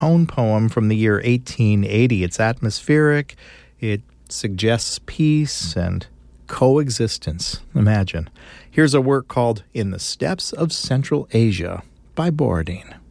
own poem from the year 1880. It's atmospheric. It suggests peace and coexistence. Imagine. Here's a work called In the Steppes of Central Asia by Borodin.